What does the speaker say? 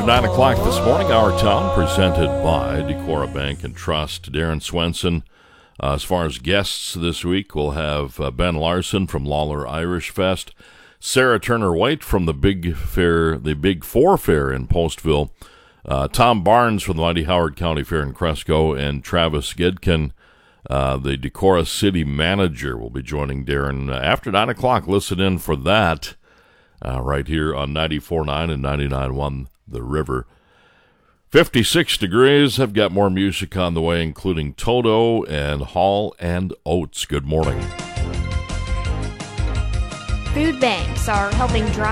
9 o'clock this morning, Our Town, presented by Decorah Bank and Trust. Darren Swenson. As far as guests this week, we'll have Ben Larson from Lawler Irish Fest, Sarah Turner-White from the Big Four Fair in Postville, Tom Barnes from the Mighty Howard County Fair in Cresco, and Travis Gedkin, the Decorah City Manager, will be joining Darren after 9 o'clock. Listen in for that right here on 94.9 and 99.1 The River. 56 degrees. I've got more music on the way, including Toto and Hall and Oates. Good morning. Food banks are helping drive